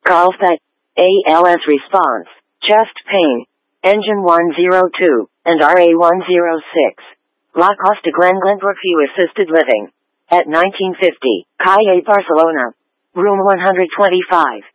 Carlsbad, ALS response, chest pain, engine 102, and RA 106. La Costa Glen Glenbrook Assisted Living. At 1950, Calle Barcelona. Room 125.